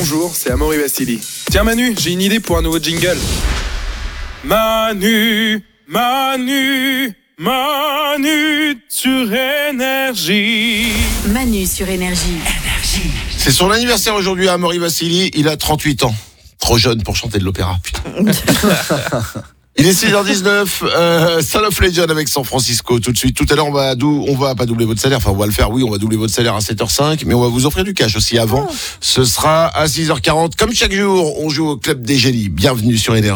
Bonjour, c'est Amaury Vassili. Tiens Manu, j'ai une idée pour un nouveau jingle. Manu sur Énergie. Manu sur Énergie. C'est son anniversaire aujourd'hui à Amaury Vassili, il a 38 ans. Trop jeune pour chanter de l'opéra, putain. Il est 6h19, Son of Legend avec San Francisco tout de suite. Tout à l'heure, on va pas doubler votre salaire, enfin on va le faire, oui, on va doubler votre salaire à 7h05, mais on va vous offrir du cash aussi avant. Ce sera à 6h40. Comme chaque jour, on joue au Club des Génies. Bienvenue sur Énergie.